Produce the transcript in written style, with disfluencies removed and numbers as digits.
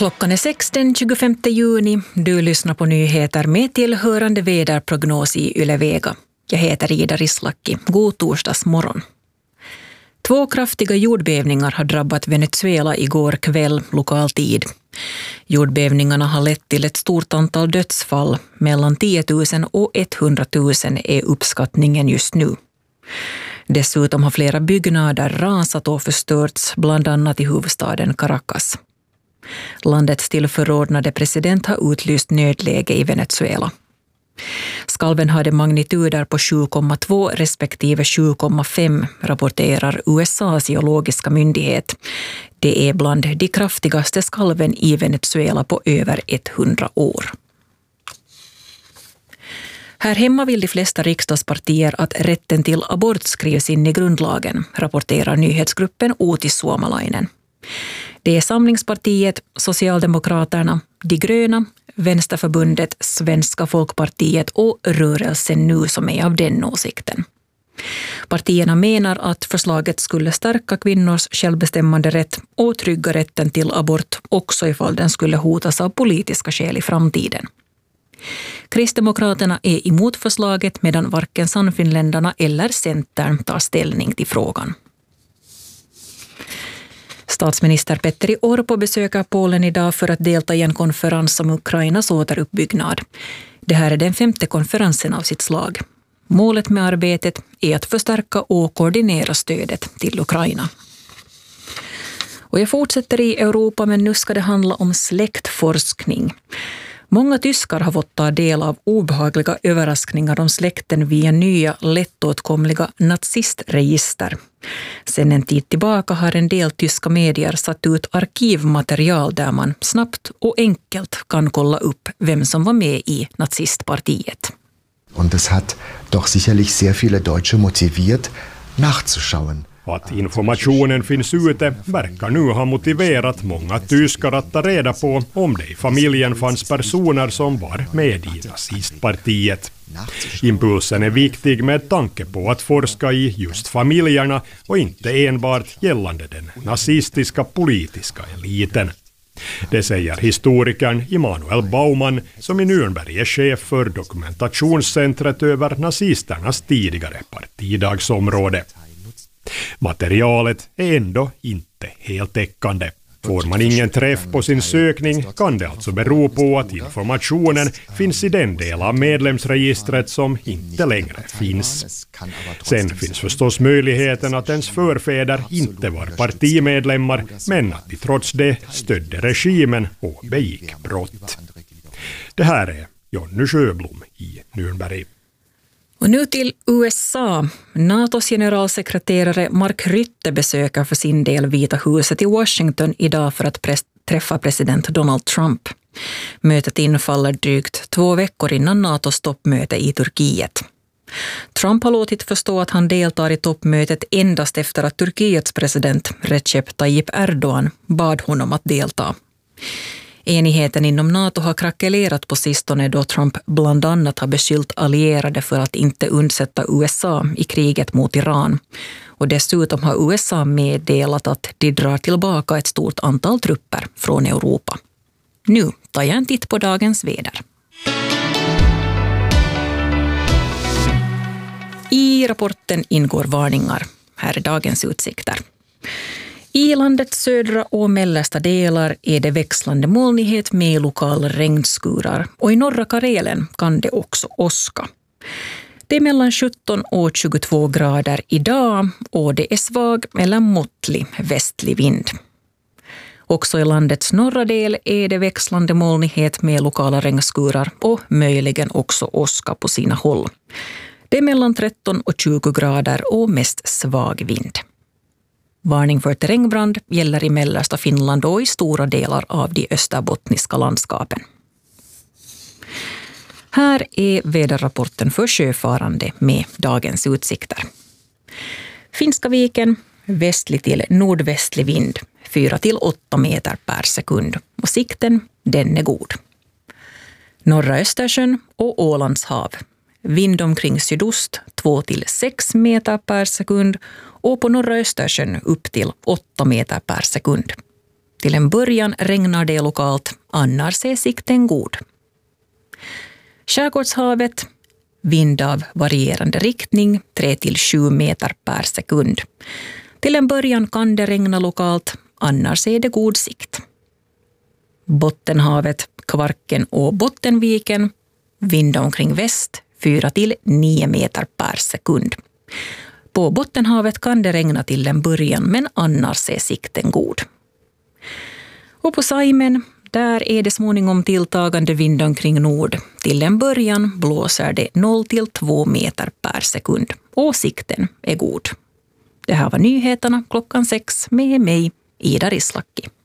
Klockan är 6 den 25 juni. Du lyssnar på nyheter med tillhörande väderprognos i Yle Vega. Jag heter Ida Rislaki. God torsdagsmorgon. 2 kraftiga jordbävningar har drabbat Venezuela igår kväll lokal tid. Jordbävningarna har lett till ett stort antal dödsfall. Mellan 10 000 och 100 000 är uppskattningen just nu. Dessutom har flera byggnader rasat och förstörts, bland annat i huvudstaden Caracas. Landets tillförordnade president har utlyst nödläge i Venezuela. Skalven hade magnituder på 7,2 respektive 7,5, rapporterar USAs geologiska myndighet. Det är bland de kraftigaste skalven i Venezuela på över 100 år. Här hemma vill de flesta riksdagspartier att rätten till abort skrivs in i grundlagen, rapporterar nyhetsgruppen Uutis Suomalainen. Det är Samlingspartiet, Socialdemokraterna, De gröna, Vänsterförbundet, Svenska folkpartiet och Rörelsen nu som är av den åsikten. Partierna menar att förslaget skulle stärka kvinnors självbestämmande rätt och trygga rätten till abort också ifall den skulle hotas av politiska skäl i framtiden. Kristdemokraterna är emot förslaget medan varken Sannfinländarna eller Centern tar ställning till frågan. Statsminister Petteri Orpo besöker Polen idag för att delta i en konferens om Ukrainas återuppbyggnad. Det här är den 5:e konferensen av sitt slag. Målet med arbetet är att förstärka och koordinera stödet till Ukraina. Och jag fortsätter i Europa, men nu ska det handla om släktforskning. Många tyskar har fått ta del av obehagliga överraskningar om släkten via nya lättåtkomliga nazistregister. Sedan en tid tillbaka har en del tyska medier satt ut arkivmaterial där man snabbt och enkelt kan kolla upp vem som var med i nazistpartiet. Och det har doch sicherlich sehr viele Deutsche motiviert, nachzuschauen. Att informationen finns ute verkar nu ha motiverat många tyskar att ta reda på om det i familjen fanns personer som var med i nazistpartiet. Impulsen är viktig med tanke på att forska i just familjerna och inte enbart gällande den nazistiska politiska eliten. Det säger historikern Immanuel Baumann som i Nürnberg är chef för dokumentationscentret över nazisternas tidigare partidagsområde. Materialet är ändå inte helt täckande. Får man ingen träff på sin sökning kan det alltså bero på att informationen finns i den del av medlemsregistret som inte längre finns. Sen finns förstås möjligheten att ens förfäder inte var partimedlemmar men att de trots det stödde regimen och begick brott. Det här är Jonny Sjöblom i Nürnberg. Och nu till USA. NATOs generalsekreterare Mark Rutte besöker för sin del Vita huset i Washington idag för att träffa president Donald Trump. Mötet infaller drygt 2 veckor innan NATOs toppmöte i Turkiet. Trump har låtit förstå att han deltar i toppmötet endast efter att Turkiets president Recep Tayyip Erdogan bad honom att delta. Enigheten inom NATO har krackelerat på sistone då Trump bland annat har beskyllt allierade för att inte undsätta USA i kriget mot Iran. Och dessutom har USA meddelat att de drar tillbaka ett stort antal trupper från Europa. Nu tar jag en titt på dagens väder. I rapporten ingår varningar. Här är dagens utsikter. I landets södra och mellersta delar är det växlande molnighet med lokala regnskurar och i norra Karelen kan det också åska. Det är mellan 17 och 22 grader idag och det är svag eller måttlig västlig vind. Också i landets norra del är det växlande molnighet med lokala regnskurar och möjligen också åska på sina håll. Det är mellan 13 och 20 grader och mest svag vind. Varning för terrängbrand gäller i mellersta Finland och i stora delar av de österbottniska landskapen. Här är väderrapporten för sjöfarande med dagens utsikter. Finska viken, västlig till nordvästlig vind, 4-8 meter per sekund och sikten, den är god. Norra Östersjön och Ålands hav. Vind omkring sydost 2-6 meter per sekund och på norra Östersjön upp till 8 meter per sekund. Till en början regnar det lokalt, annars är sikten god. Skärgårdshavet, vind av varierande riktning, 3-7 meter per sekund. Till en början kan det regna lokalt, annars är det god sikt. Bottenhavet, Kvarken och Bottenviken, vind omkring väst, 4-9 meter per sekund. På Bottenhavet kan det regna till en början, men annars är sikten god. Och på Saimen, där är det småningom tilltagande vind omkring nord. Till en början blåser det 0-2 meter per sekund. Och sikten är god. Det här var nyheterna 6:00 med mig, Ida Rislakki.